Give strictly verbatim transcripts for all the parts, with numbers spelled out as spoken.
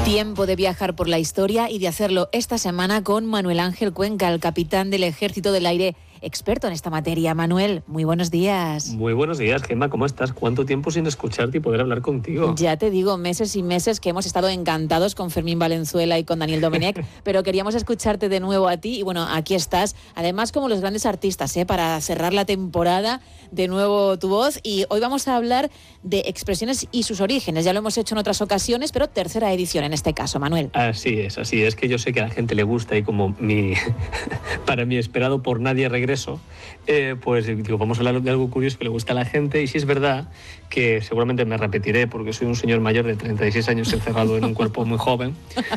Tiempo de viajar por la historia y de hacerlo esta semana con Manuel Ángel Cuenca, el capitán del Ejército del Aire, experto en esta materia. Manuel, muy buenos días. Muy buenos días, Gemma, ¿cómo estás? ¿Cuánto tiempo sin escucharte y poder hablar contigo? Ya te digo, meses y meses que hemos estado encantados con Fermín Valenzuela y con Daniel Domenech, pero queríamos escucharte de nuevo a ti y bueno, aquí estás. Además, como los grandes artistas, ¿eh? Para cerrar la temporada, de nuevo tu voz. Y hoy vamos a hablar de expresiones y sus orígenes. Ya lo hemos hecho en otras ocasiones, pero tercera edición en este caso, Manuel. Así es, así es, que yo sé que a la gente le gusta y como mi para mi esperado por nadie regreso, eh, pues digo, vamos a hablar de algo curioso que le gusta a la gente. Y sí es verdad que seguramente me repetiré porque soy un señor mayor de treinta y seis años encerrado en un cuerpo muy joven,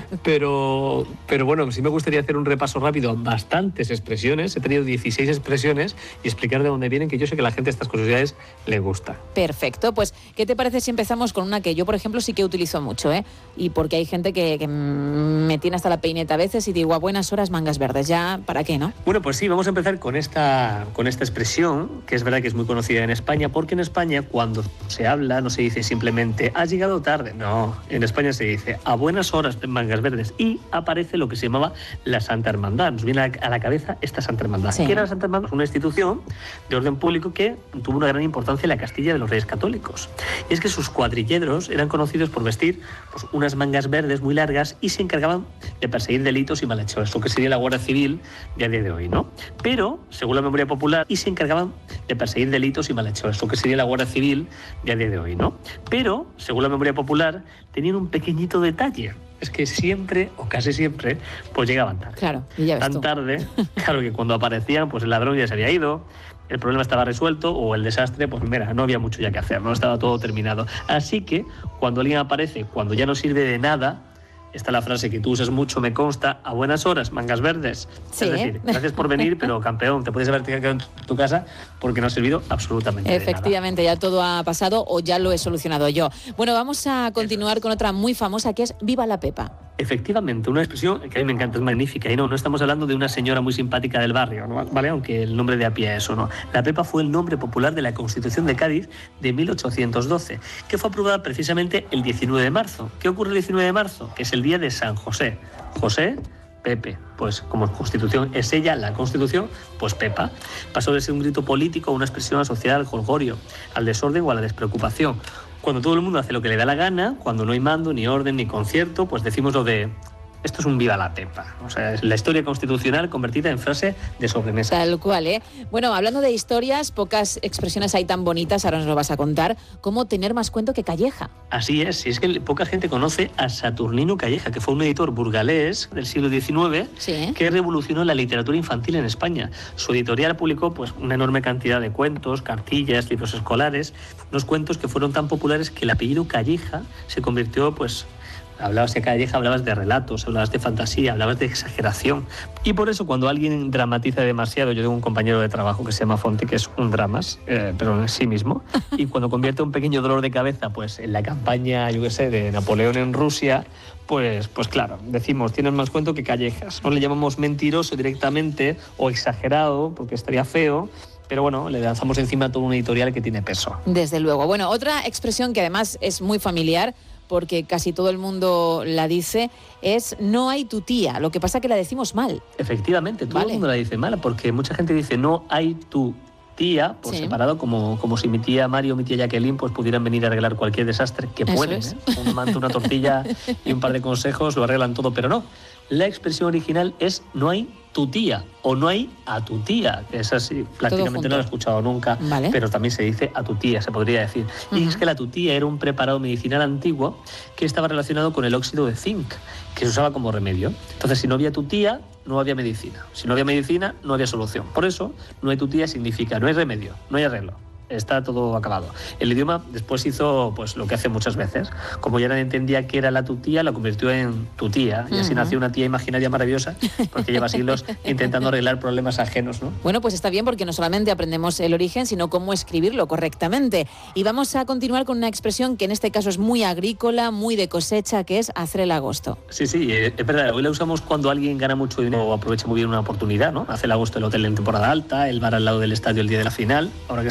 pero, pero bueno, sí me gustaría hacer un repaso rápido a bastantes expresiones. He tenido dieciséis expresiones y explicar de dónde vienen, que yo sé que a la gente estas curiosidades le gusta. Perfecto, pues ¿qué te parece si empezamos con una que yo, por ejemplo, sí que utilizo mucho, ¿eh? Y porque hay gente que, que me tiene hasta la peineta a veces y digo, a buenas horas mangas verdes, ya, ¿para qué, no? Bueno, pues sí, vamos a empezar con esta, con esta expresión, que es verdad que es muy conocida en España, porque en España cuando se habla no se dice simplemente has llegado tarde, no, en España se dice a buenas horas mangas verdes y aparece lo que se llamaba la Santa Hermandad. Nos viene a la cabeza esta Santa Hermandad. Sí. ¿Qué era la Santa Hermandad? Una institución de orden público que tuvo una gran importancia en la Castilla de los Reyes Católicos. Y es que sus cuadrilleros eran conocidos por vestir pues, unas mangas verdes muy largas y se encargaban de perseguir delitos y malhechores, lo que sería la Guardia Civil de a día de hoy, ¿no? Pero, según la memoria popular, y se encargaban de perseguir delitos y malhechores, lo que sería la Guardia Civil de a día de hoy, ¿no? Pero, según la memoria popular, tenían un pequeñito detalle. Es que siempre, o casi siempre, pues llegaban tarde. Claro, y ya ves Tan tú. tarde, claro que cuando aparecían, pues el ladrón ya se había ido, el problema estaba resuelto, o el desastre, pues mira, no había mucho ya que hacer, no estaba todo terminado. Así que, cuando alguien aparece, cuando ya no sirve de nada, está la frase que tú usas mucho, me consta, a buenas horas, mangas verdes. Sí, es decir, ¿eh? gracias por venir, pero campeón, te puedes haber quedado en tu casa porque no ha servido absolutamente de nada. Efectivamente, ya todo ha pasado o ya lo he solucionado yo. Bueno, vamos a continuar con otra muy famosa que es Viva la Pepa. Efectivamente, una expresión que a mí me encanta, es magnífica. Y no, no estamos hablando de una señora muy simpática del barrio, ¿no? ¿Vale? Aunque el nombre de a pie es eso, ¿no? La Pepa fue el nombre popular de la Constitución de Cádiz de mil ochocientos doce, que fue aprobada precisamente el diecinueve de marzo. ¿Qué ocurre el diecinueve de marzo? Que es el día de San José. José, Pepe. Pues como Constitución es ella, la Constitución, pues Pepa. Pasó de ser un grito político a una expresión asociada al jolgorio, al desorden o a la despreocupación. Cuando todo el mundo hace lo que le da la gana, cuando no hay mando, ni orden, ni concierto, pues decimos lo de esto es un viva la Pepa. O sea, es la historia constitucional convertida en frase de sobremesa. Tal cual, ¿eh? Bueno, hablando de historias, pocas expresiones hay tan bonitas, ahora nos lo vas a contar, como tener más cuento que Calleja. Así es, y es que poca gente conoce a Saturnino Calleja, que fue un editor burgalés del siglo diecinueve, Sí. que revolucionó la literatura infantil en España. Su editorial publicó pues, una enorme cantidad de cuentos, cartillas, libros escolares, unos cuentos que fueron tan populares que el apellido Calleja se convirtió, pues, hablabas de Calleja, hablabas de relatos, hablabas de fantasía, hablabas de exageración. Y por eso cuando alguien dramatiza demasiado, yo tengo un compañero de trabajo que se llama Fonte, que es un dramas, eh, pero en sí mismo, y cuando convierte un pequeño dolor de cabeza pues en la campaña, yo qué sé, de Napoleón en Rusia, pues, pues claro, decimos, tienes más cuento que Callejas. No le llamamos mentiroso directamente o exagerado, porque estaría feo, pero bueno, le lanzamos encima todo un editorial que tiene peso. Desde luego. Bueno, otra expresión que además es muy familiar, porque casi todo el mundo la dice, es no hay tu tía. Lo que pasa es que la decimos mal. Efectivamente, todo Vale. el mundo la dice mal, porque mucha gente dice no hay tu tía por Sí. separado, como, como si mi tía Mario o mi tía Jacqueline pues pudieran venir a arreglar cualquier desastre, que Eso pueden, es. ¿eh? Un manto, una tortilla y un par de consejos lo arreglan todo, pero no. La expresión original es no hay tu tía o no hay a tu tía, que esa sí, prácticamente no la he escuchado nunca, Vale. pero también se dice a tu tía, se podría decir. Uh-huh. Y es que la tutía era un preparado medicinal antiguo que estaba relacionado con el óxido de zinc, que se usaba como remedio. Entonces, si no había tutía, no había medicina. Si no había medicina, no había solución. Por eso, no hay tutía significa no hay remedio, no hay arreglo. Está todo acabado. El idioma después hizo pues lo que hace muchas veces. Como ya nadie entendía qué era la tutía, la convirtió en tu tía. Y así uh-huh. nació una tía imaginaria maravillosa, porque lleva siglos intentando arreglar problemas ajenos, ¿no? Bueno, pues está bien, porque no solamente aprendemos el origen, sino cómo escribirlo correctamente. Y vamos a continuar con una expresión que en este caso es muy agrícola, muy de cosecha, que es hacer el agosto. Sí, sí, es verdad. Hoy la usamos cuando alguien gana mucho dinero o aprovecha muy bien una oportunidad, ¿no? Hace el agosto el hotel en temporada alta, el bar al lado del estadio el día de la final. Ahora que estamos en el mundo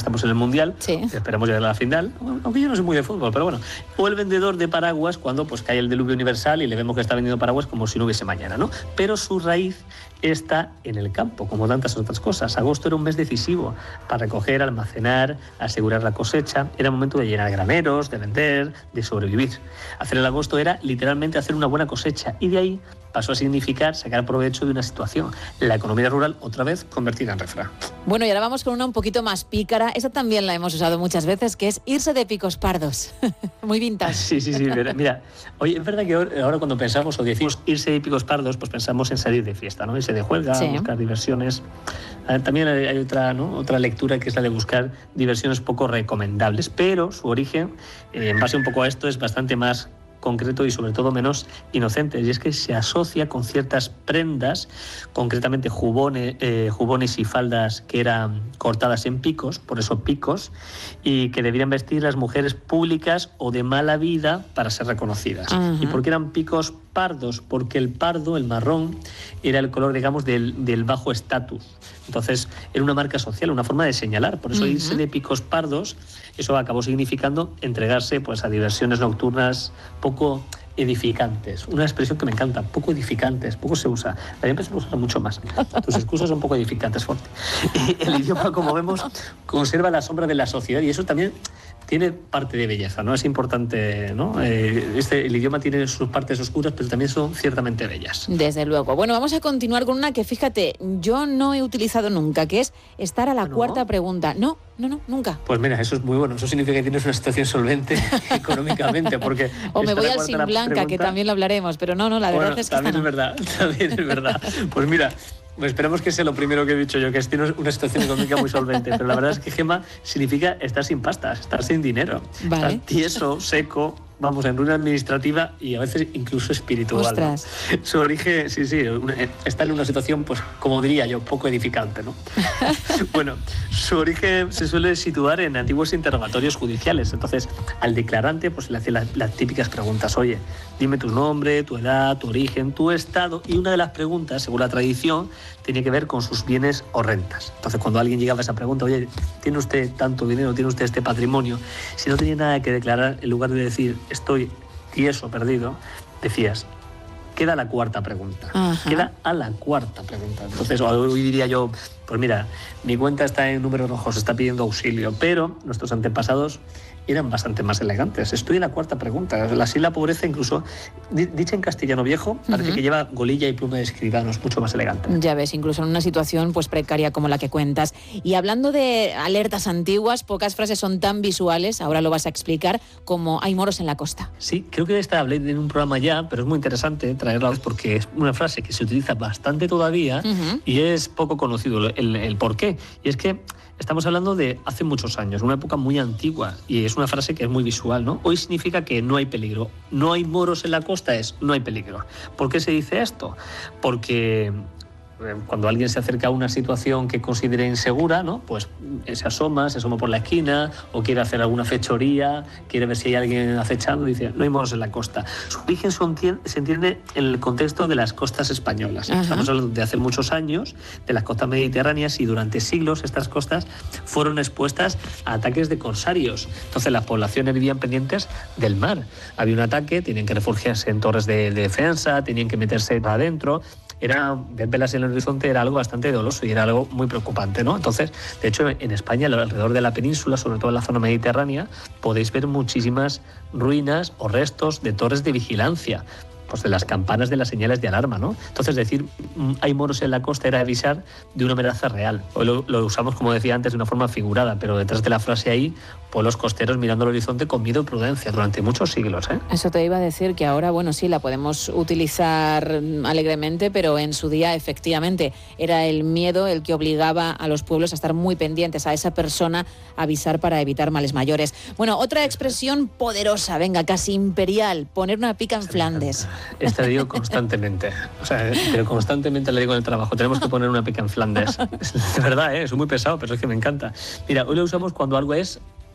mundial, sí. esperamos llegar a la final, aunque yo no soy muy de fútbol, pero bueno. O el vendedor de paraguas cuando pues cae el diluvio universal y le vemos que está vendiendo paraguas como si no hubiese mañana, ¿no? Pero su raíz está en el campo, como tantas otras cosas. Agosto era un mes decisivo para recoger, almacenar, asegurar la cosecha. Era momento de llenar graneros, de vender, de sobrevivir. Hacer el agosto era literalmente hacer una buena cosecha y de ahí pasó a significar sacar provecho de una situación. La economía rural, otra vez, convertida en refrán. Bueno, y ahora vamos con una un poquito más pícara. Esa también la hemos usado muchas veces, que es irse de picos pardos. Muy vintage. Sí, sí, sí. Mira, oye, es verdad que ahora cuando pensamos o decimos irse de picos pardos, pues pensamos en salir de fiesta, ¿no? Irse de juerga, sí. buscar diversiones. También hay otra, ¿no? otra lectura que es la de buscar diversiones poco recomendables, pero su origen, eh, en base un poco a esto, es bastante más concreto y sobre todo menos inocente, y es que se asocia con ciertas prendas, concretamente jubones, eh, jubones y faldas que eran cortadas en picos, por eso picos, y que debían vestir las mujeres públicas o de mala vida para ser reconocidas. Uh-huh. ¿Y por qué eran picos pardos? Porque el pardo, el marrón, era el color, digamos, del, del bajo estatus. Entonces, era una marca social, una forma de señalar. Por eso uh-huh. irse de picos pardos, eso acabó significando entregarse pues, a diversiones nocturnas poco edificantes. Una expresión que me encanta, poco edificantes, poco se usa. También empezamos a usar mucho más. Tus excusas son poco edificantes, fuerte. Y el idioma, como vemos, conserva la sombra de la sociedad y eso también tiene parte de belleza, ¿no? Es importante, ¿no? Eh, este, el idioma tiene sus partes oscuras, pero también son ciertamente bellas. Desde luego. Bueno, vamos a continuar con una que, fíjate, yo no he utilizado nunca, que es estar a la ¿No? cuarta pregunta. No, no, no, nunca. Pues mira, eso es muy bueno. Eso significa que tienes una situación solvente económicamente, porque... O me voy al Sin Blanca, pregunta... que también lo hablaremos, pero no, no, la verdad bueno, es que también esta es no. verdad, también es verdad. Pues mira... Pues esperemos que sea lo primero que he dicho yo, que es tiene una situación económica muy solvente. Pero la verdad es que Gema significa estar sin pasta, estar sin dinero, vale. estar tieso, seco, vamos, en ruina administrativa y a veces incluso espiritual. Ostras. ¿No? Su origen, sí, sí, está en una situación, pues, como diría yo, poco edificante, ¿no? Bueno, su origen se suele situar en antiguos interrogatorios judiciales. Entonces, al declarante, pues, le hace las, las típicas preguntas. Oye, dime tu nombre, tu edad, tu origen, tu estado. Y una de las preguntas, según la tradición, tenía que ver con sus bienes o rentas. Entonces, cuando alguien llegaba a esa pregunta, oye, ¿tiene usted tanto dinero? ¿Tiene usted este patrimonio? Si no tenía nada que declarar, en lugar de decir estoy tieso, perdido, decías, queda la cuarta pregunta. Ajá. Queda a la cuarta pregunta. Entonces, hoy diría yo, pues mira, mi cuenta está en números rojos, está pidiendo auxilio, pero nuestros antepasados eran bastante más elegantes. Estoy en la cuarta pregunta. La sílaba pobreza, incluso dicha en castellano viejo, parece uh-huh. que lleva golilla y pluma de escribano, es mucho más elegante. Ya ves, incluso en una situación pues precaria como la que cuentas. Y hablando de alertas antiguas, pocas frases son tan visuales, ahora lo vas a explicar, como hay moros en la costa. Sí, creo que de esta hablé en un programa ya, pero es muy interesante traerla porque es una frase que se utiliza bastante todavía uh-huh. y es poco conocido el, el por qué. Y es que estamos hablando de hace muchos años, una época muy antigua, y es una frase que es muy visual, ¿no? Hoy significa que no hay peligro. No hay moros en la costa es no hay peligro. ¿Por qué se dice esto? Porque cuando alguien se acerca a una situación que considere insegura, ¿no? Pues se asoma, se asoma por la esquina o quiere hacer alguna fechoría, quiere ver si hay alguien acechando y dice, no hay moros en la costa. Su origen se entiende en el contexto de las costas españolas. Ajá. Estamos hablando de hace muchos años, de las costas mediterráneas, y durante siglos estas costas fueron expuestas a ataques de corsarios. Entonces las poblaciones vivían pendientes del mar. Había un ataque, tenían que refugiarse en torres de, de defensa, tenían que meterse para adentro. Era, ver velas en el horizonte era algo bastante doloso y era algo muy preocupante, ¿no? Entonces, de hecho, en España, alrededor de la península, sobre todo en la zona mediterránea, podéis ver muchísimas ruinas o restos de torres de vigilancia, pues de las campanas de las señales de alarma, ¿no? Entonces, decir hay moros en la costa era avisar de una amenaza real. Hoy lo, lo usamos, como decía antes, de una forma figurada, pero detrás de la frase ahí, pues los costeros mirando el horizonte con miedo y prudencia durante muchos siglos, ¿eh? Eso te iba a decir, que ahora, bueno, sí, la podemos utilizar alegremente, pero en su día, efectivamente, era el miedo el que obligaba a los pueblos a estar muy pendientes a esa persona, a avisar para evitar males mayores. Bueno, otra expresión poderosa, venga, casi imperial, poner una pica en Flandes. Esta digo constantemente, o sea, pero constantemente le digo en el trabajo, tenemos que poner una pica en Flandes. Es de verdad, ¿eh? Es muy pesado, pero es que me encanta. Mira, hoy lo usamos cuando algo es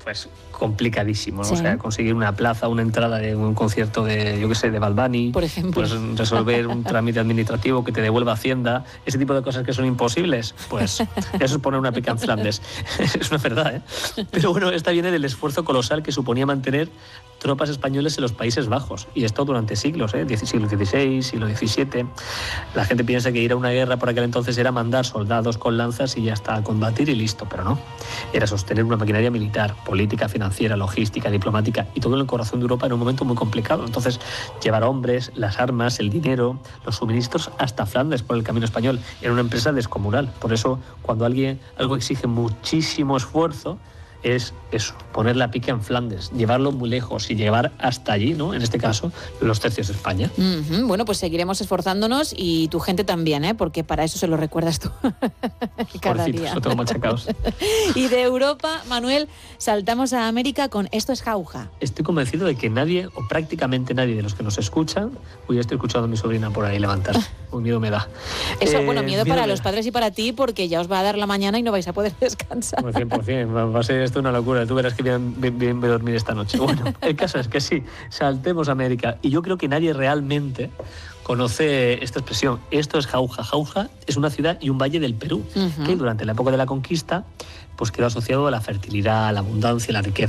pues complicadísimo, ¿no? Sí. O sea, conseguir una plaza, una entrada de un concierto de, yo qué sé, de Bad Bunny, por ejemplo, pues resolver un trámite administrativo que te devuelva Hacienda, ese tipo de cosas que son imposibles, pues eso es poner una pica en Flandes. Es una verdad, ¿eh? Pero bueno, esta viene del esfuerzo colosal que suponía mantener tropas españoles en los Países Bajos, y esto durante siglos, ¿eh? Siglo dieciséis, siglo diecisiete. La gente piensa que ir a una guerra por aquel entonces era mandar soldados con lanzas y ya está, a combatir y listo, pero no. Era sostener una maquinaria militar, política, financiera, logística, diplomática, y todo en el corazón de Europa en un momento muy complicado. Entonces, llevar hombres, las armas, el dinero, los suministros hasta Flandes por el camino español era una empresa descomunal. Por eso, cuando alguien algo exige muchísimo esfuerzo, es eso, poner la pica en Flandes, llevarlo muy lejos y llevar hasta allí, ¿no? En este caso, los tercios de España. Uh-huh. Bueno, pues seguiremos esforzándonos y tu gente también, ¿eh? Porque para eso se lo recuerdas tú cada Pobrecito, día. lo tengo machacados. Y de Europa, Manuel, saltamos a América con Esto es Jauja. Estoy convencido de que nadie, o prácticamente nadie de los que nos escuchan, uy, estoy escuchando a mi sobrina por ahí levantar, un miedo me da. Eso, eh, bueno, miedo para miedo los padres y para ti, porque ya os va a dar la mañana y no vais a poder descansar. Pues cien por cien, va a ser esto una locura. Tú verás que bien, bien, bien voy a dormir esta noche. Bueno, el caso es que sí, saltemos a América. Y yo creo que nadie realmente conoce esta expresión. Esto es Jauja. Jauja es una ciudad y un valle del Perú, uh-huh. que durante la época de la conquista pues quedó asociado a la fertilidad, a la abundancia, a la riqueza.